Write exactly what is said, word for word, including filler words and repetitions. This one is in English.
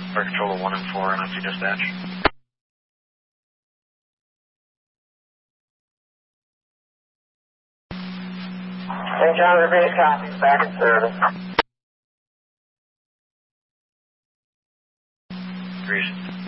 Air Control to one and four, N F C dispatch. Saint John River copy, back in service. Grease.